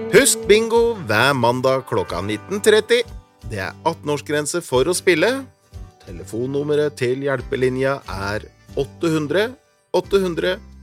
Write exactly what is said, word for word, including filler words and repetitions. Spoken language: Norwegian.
Husk bingo hver mandag klokka nitten tretti. Det er atten-årsgrense for å spille. Telefonnummeret til hjelpelinja er åtte hundre åtte hundre